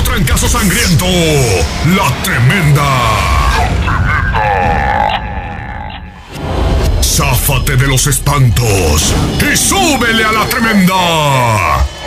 trancazo sangriento. La Tremenda. Záfate de los espantos y súbele a La Tremenda.